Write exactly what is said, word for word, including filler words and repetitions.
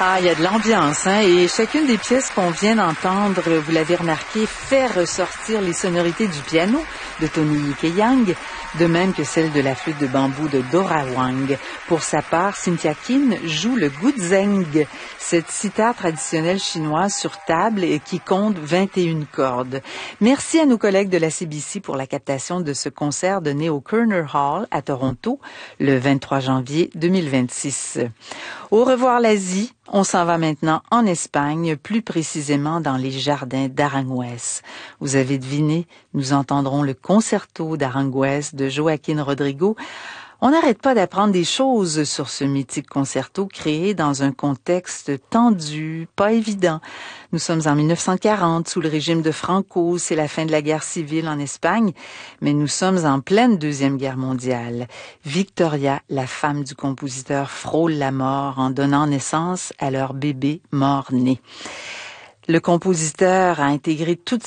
Ah, il y a de l'ambiance, hein, et chacune des pièces qu'on vient d'entendre, vous l'avez remarqué, fait ressortir les sonorités du piano de Tony Yike Yang, de même que celle de la flûte de bambou de Dora Wang. Pour sa part, Cynthia Kin joue le guzheng, cette sitar traditionnelle chinoise sur table et qui compte vingt et une cordes. Merci à nos collègues de la C B C pour la captation de ce concert donné au Kerner Hall à Toronto le vingt-trois janvier deux mille vingt-six. Au revoir l'Asie. On s'en va maintenant en Espagne, plus précisément dans les jardins d'Aranjuez. Vous avez deviné, nous entendrons le concerto d'Aranjuez de Joaquín Rodrigo. On n'arrête pas d'apprendre des choses sur ce mythique concerto créé dans un contexte tendu, pas évident. Nous sommes en mille neuf cent quarante, sous le régime de Franco, c'est la fin de la guerre civile en Espagne, mais nous sommes en pleine Deuxième Guerre mondiale. Victoria, la femme du compositeur, frôle la mort en donnant naissance à leur bébé mort-né. Le compositeur a intégré toute